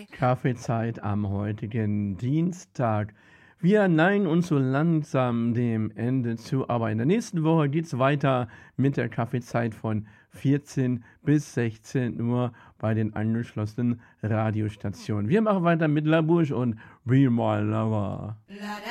Kaffeezeit am heutigen Dienstag. Wir neigen uns so langsam dem Ende zu, aber in der nächsten Woche geht es weiter mit der Kaffeezeit von 14 bis 16 Uhr bei den angeschlossenen Radiostationen. Wir machen weiter mit La Bouche und Be My Lover. La,